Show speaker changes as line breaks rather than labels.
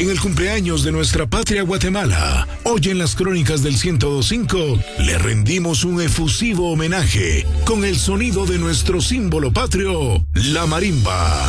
En el cumpleaños de nuestra patria Guatemala, hoy en las crónicas del 102.5, le rendimos un efusivo homenaje con el sonido de nuestro símbolo patrio, la marimba.